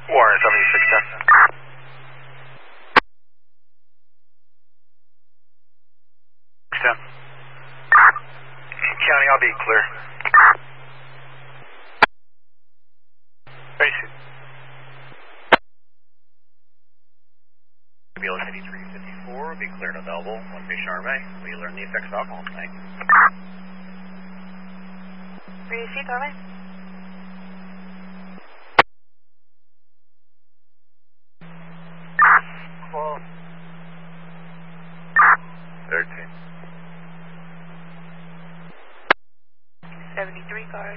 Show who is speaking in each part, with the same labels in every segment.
Speaker 1: Warren 7610. County, I'll be clear.
Speaker 2: Basic.
Speaker 3: Wheeler 5354 will be cleared available. 1B Charme. Wheeler in the effects of alcohol. Thank you.
Speaker 4: Receive, Charme.
Speaker 2: Close. 13.
Speaker 4: 73 cars.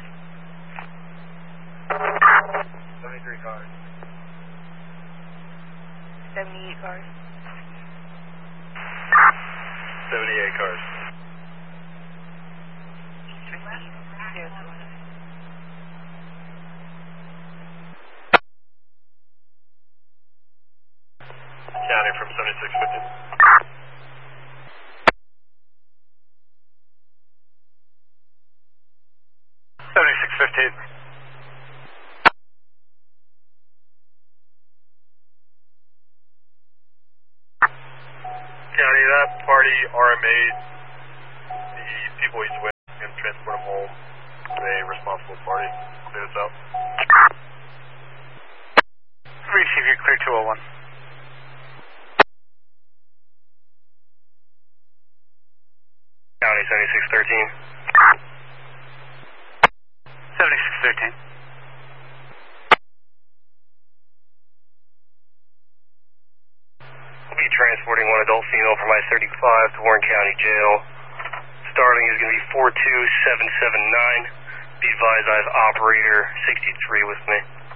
Speaker 2: 73 cars.
Speaker 4: 78 cars.
Speaker 2: 78 cars.
Speaker 4: Yes.
Speaker 2: County from 7650. County, that party RMA'd the people he's with and transport them home. A responsible party. Clear this out.
Speaker 1: Receive, you're clear 201.
Speaker 3: County 7613.
Speaker 1: 7613.
Speaker 3: We'll be transporting one adult female from I-35 to Warren County Jail. Starting is going to be 42779. Be advised I have operator 63 with me.